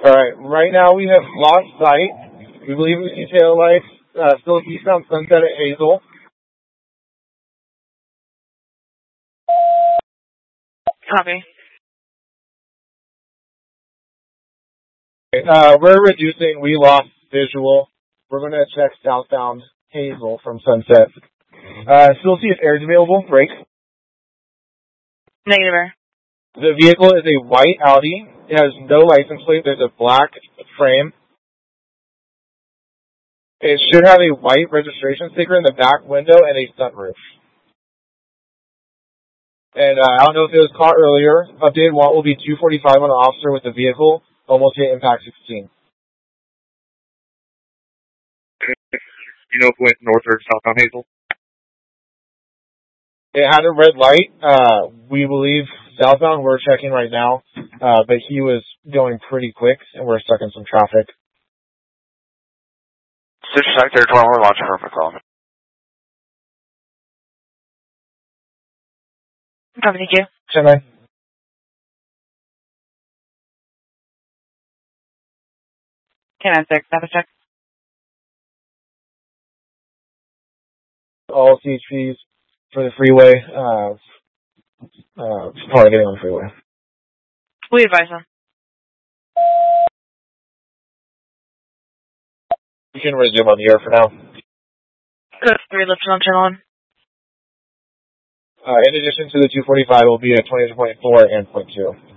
Alright, right now we have lost sight. We believe we see tail lights still eastbound Sunset at Hazel. Copy. We're reducing. We lost visual. We're going to check southbound Hazel from Sunset. Still see if air's available. Break. Negative air. The vehicle is a white Audi. It has no license plate. There's a black frame. It should have a white registration sticker in the back window and a sunroof. And I don't know if it was caught earlier. Updated want will be 245 on the officer with the vehicle. Almost hit impact 16. You know if it went north or south on Hazel? It had a red light. We believe southbound. We're checking right now. But he was going pretty quick, and we're stuck in some traffic. 6 Sector 12, we're launching for call. Copy, thank you. 10-9. Can 6, have a check. All CHPs for the freeway. Probably getting on the freeway. We advise them. You can resume on the air for now. Good. 3 lifted on channel 1. In addition to the 245, will be a 20.4 and .2.